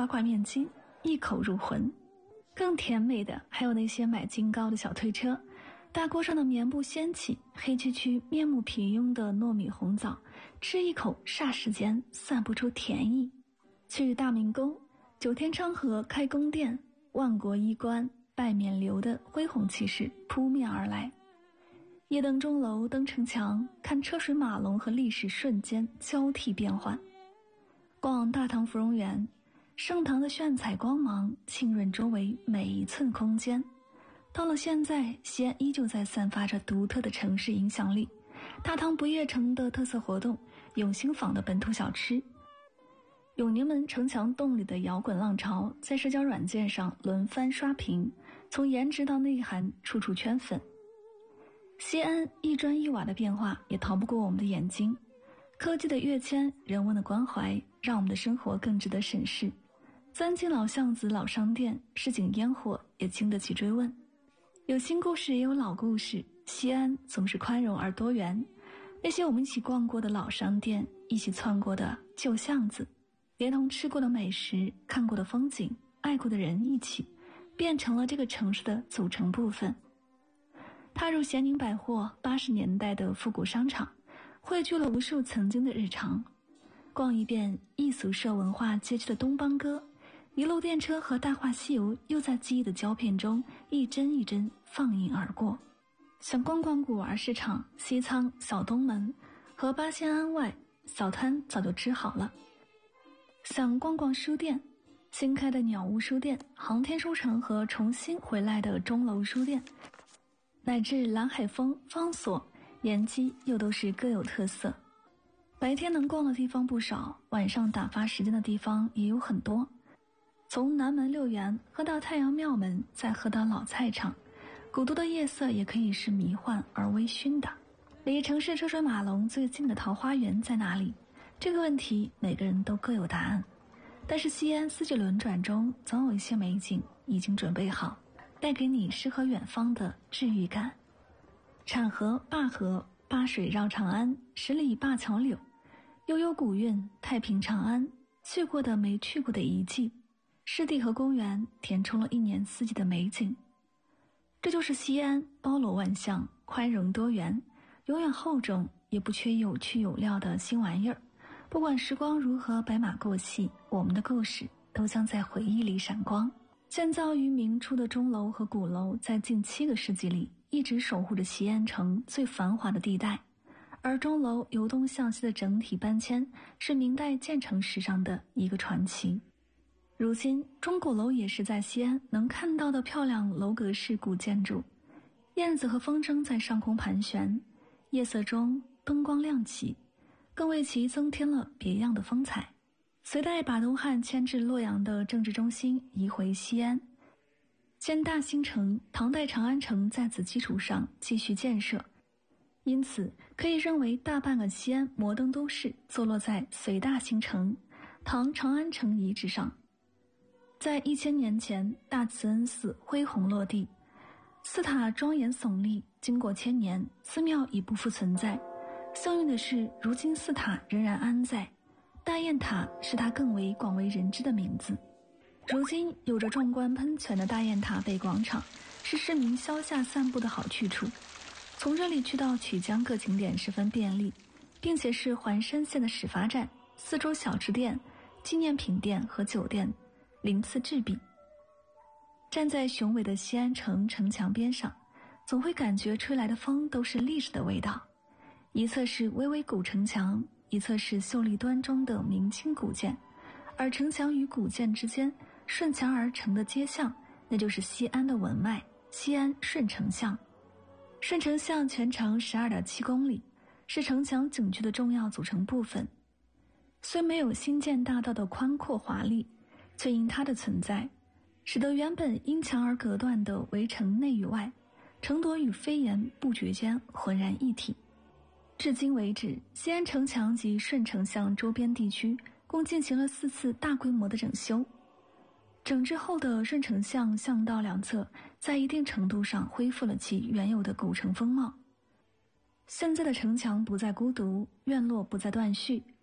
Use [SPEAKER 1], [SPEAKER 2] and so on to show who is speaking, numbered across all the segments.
[SPEAKER 1] 挂挂面筋，一口入魂。更甜美的还有那些买金糕的小推车，大锅上的棉布掀起，黑黢黢面目平庸的糯米红枣，吃一口霎时间散不出甜意。去大明宫，九天昌河开宫殿，万国衣冠拜冕旒的恢宏气势扑面而来。夜登钟楼，登城墙，看车水马龙和历史瞬间交替变换。逛大唐芙蓉园，盛唐的炫彩光芒浸润周围每一寸空间。到了现在，西安依旧在散发着独特的城市影响力。大唐不夜城的特色活动，永兴坊的本土小吃，永宁门城墙洞里的摇滚浪潮，在社交软件上轮番刷屏，从颜值到内涵处处圈粉。西安一砖一瓦的变化也逃不过我们的眼睛，科技的跃迁，人文的关怀，让我们的生活更值得审视。钻进老巷子老商店，市井烟火也经得起追问。有新故事也有老故事，西安总是宽容而多元。那些我们一起逛过的老商店，一起窜过的旧巷子，连同吃过的美食，看过的风景，爱过的人一起，变成了这个城市的组成部分。踏入咸宁百货，80年代的复古商场，汇聚了无数曾经的日常。逛一遍异俗社文化街区的东邦歌，一路电车和大话西游又在记忆的胶片中一帧一帧放映而过。想逛逛古玩市场，西仓、小东门和八仙庵外小摊早就支好了。想逛逛书店，新开的鸟屋书店、航天书城和重新回来的钟楼书店，乃至蓝海峰、方所、延吉又都是各有特色。白天能逛的地方不少，晚上打发时间的地方也有很多。从南门六园喝到太阳庙门，再喝到老菜场，古都的夜色也可以是迷幻而微醺的。离城市车水马龙最近的桃花源在哪里？这个问题每个人都各有答案。但是西安四季轮转中，总有一些美景已经准备好，带给你诗和远方的治愈感。浐河、灞河，灞水绕长安，10里灞桥柳，悠悠古韵，太平长安，去过的没去过的遗迹，湿地和公园填充了一年四季的美景。这就是西安，包罗万象，宽容多元，永远厚重，也不缺有趣有料的新玩意儿。不管时光如何白马过隙，我们的故事都将在回忆里闪光。建造于明初的钟楼和鼓楼，在近7个世纪里一直守护着西安城最繁华的地带。而钟楼由东向西的整体搬迁，是明代建成史上的一个传奇。如今钟鼓楼也是在西安能看到的漂亮楼阁式古建筑。燕子和风筝在上空盘旋，夜色中灯光亮起，更为其增添了别样的风采。隋代把东汉迁至洛阳的政治中心移回西安，建大兴城，唐代长安城在此基础上继续建设。因此可以认为大半个西安摩登都市坐落在隋大兴城、唐长安城遗址上。在1000年前，大慈恩寺恢宏落地，寺塔庄严耸立，经过千年，寺庙已不复存在。幸运的是，如今寺塔仍然安在，大雁塔是它更为广为人知的名字。如今有着壮观喷泉的大雁塔北广场，是市民消夏散步的好去处。从这里去到曲江各景点十分便利，并且是环山线的始发站，四周小吃店、纪念品店和酒店鳞次栉比。站在雄伟的西安城城墙边上，总会感觉吹来的风都是历史的味道。一侧是巍巍古城墙，一侧是秀丽端庄的明清古建，而城墙与古建之间顺墙而成的街巷，那就是西安的文脉——西安顺城巷。顺城巷全长12.7公里，是城墙景区的重要组成部分。虽没有新建大道的宽阔华丽，却因它的存在，使得原本因墙而隔断的围城内与外，城垛与飞檐布局间浑然一体。至今为止，西安城墙及顺城巷周边地区共进行了4次大规模的整修。整治后的顺城巷巷道两侧在一定程度上恢复了其原有的古城风貌。现在的城墙不再孤独，院落不再断续，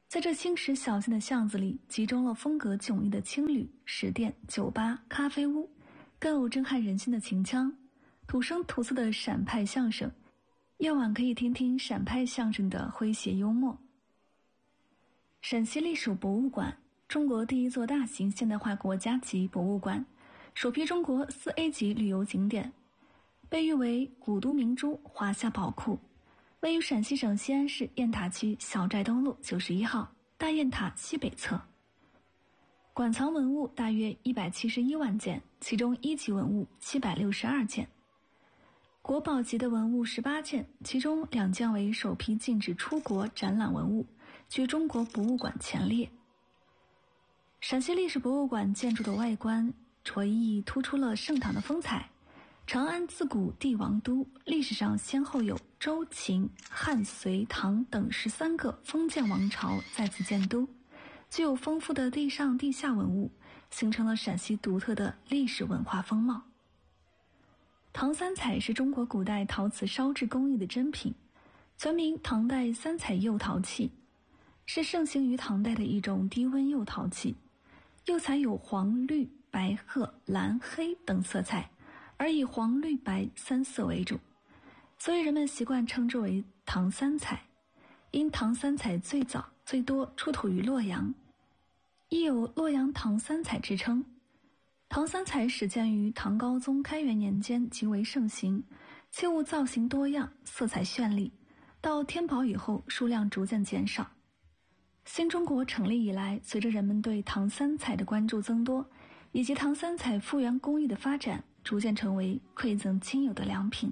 [SPEAKER 1] 在这新石小径的巷子里，集中了风格迥异的青旅、食店、酒吧、咖啡屋，更有震撼人心的秦腔，土生土色的陕派相声。夜晚可以听听陕派相声的诙谐幽默。陕西历史博物馆，中国第一座大型现代化国家级博物馆，首批中国4A 级旅游景点，被誉为古都明珠、华夏宝库，位于陕西省西安市雁塔区小寨东路91号大雁塔西北侧。馆藏文物大约171万件，其中一级文物762件。国宝级的文物18件，其中2件为首批禁止出国展览文物，居中国博物馆前列。陕西历史博物馆建筑的外观着意突出了盛唐的风采。长安自古帝王都，历史上先后有周、秦、汉、隋、唐等13个封建王朝在此建都，具有丰富的地上地下文物，形成了陕西独特的历史文化风貌。唐三彩是中国古代陶瓷烧制工艺的珍品，全名唐代三彩釉陶器，是盛行于唐代的一种低温釉陶器。釉彩有黄、绿、白、褐、蓝、黑等色彩，而以黄、绿、白3色为主，所以人们习惯称之为唐三彩。因唐三彩最早最多出土于洛阳，亦有洛阳唐三彩之称。唐三彩始建于唐高宗开元年间，极为盛行，器物造型多样，色彩绚丽，到天宝以后数量逐渐减少。新中国成立以来，随着人们对唐三彩的关注增多，以及唐三彩复原工艺的发展，逐渐成为馈赠亲友的良品。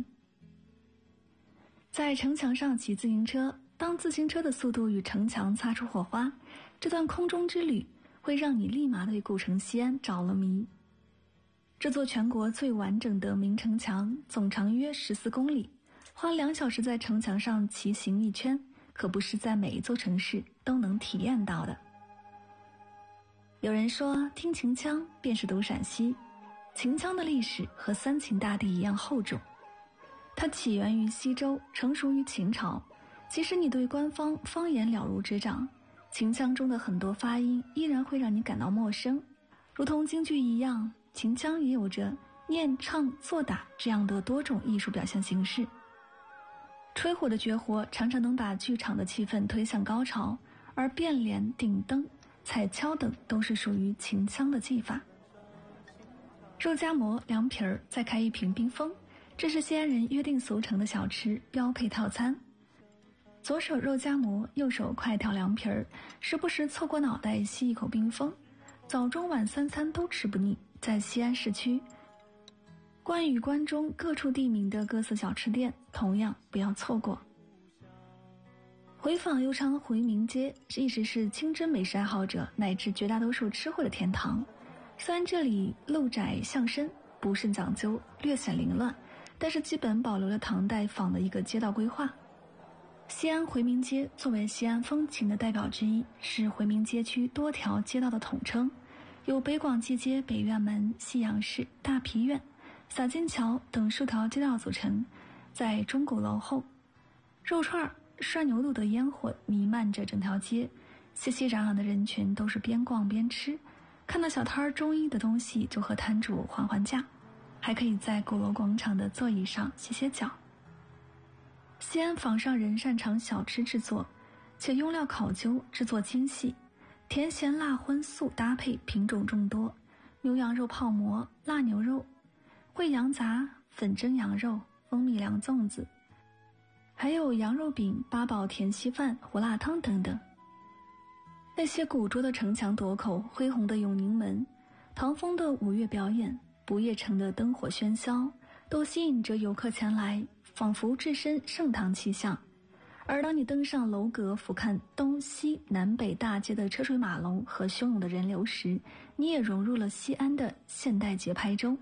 [SPEAKER 1] 在城墙上骑自行车，当自行车的速度与城墙擦出火花，这段空中之旅会让你立马对古城西安着了迷。这座全国最完整的明城墙总长约14公里，花2小时在城墙上骑行一圈，可不是在每一座城市都能体验到的。有人说，听秦腔便是读陕西。秦腔的历史和三秦大地一样厚重，它起源于西周，成熟于秦朝。即使你对官方方言了如指掌，秦腔中的很多发音依然会让你感到陌生。如同京剧一样，秦腔也有着念、唱、作、打这样的多种艺术表现形式。吹火的绝活常常能把剧场的气氛推向高潮，而变脸、顶灯、踩跷等都是属于秦腔的技法。肉夹馍、凉皮儿，再开一瓶冰峰，这是西安人约定俗成的小吃标配套餐。左手肉夹馍，右手快条凉皮儿，时不时凑过脑袋吸一口冰峰，早中晚3餐都吃不腻。在西安市区，关与关中各处地名的各色小吃店同样不要错过。回坊又称回民街，一直是清真美食爱好者乃至绝大多数吃货的天堂。虽然这里路窄巷深，不甚讲究，略显凌乱，但是基本保留了唐代仿的一个街道规划。西安回民街作为西安风情的代表之一，是回民街区多条街道的统称，由北广济街、北院门、西洋市、大皮院、洒金桥等数条街道组成。在钟鼓楼后，肉串、涮牛肚的烟火弥漫着整条街，熙熙攘攘的人群都是边逛边吃，看到小摊中意的东西就和摊主还价，还可以在鼓楼广场的座椅上歇歇脚。西安坊上人擅长小吃制作，且用料考究，制作精细，甜咸辣荤素搭配，品种众多，牛羊肉泡馍、腊牛肉、烩羊杂、粉蒸羊肉、蜂蜜凉粽子，还有羊肉饼、八宝甜稀饭、胡辣汤等等。那些古拙的城墙垛口、恢宏的永宁门、唐风的五岳表演、不夜城的灯火喧嚣，都吸引着游客前来，仿佛置身盛唐气象。而当你登上楼阁，俯瞰东西南北大街的车水马龙和汹涌的人流时，你也融入了西安的现代节拍中。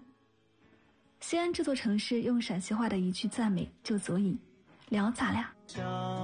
[SPEAKER 1] 西安这座城市，用陕西话的一句赞美就足以聊咱俩。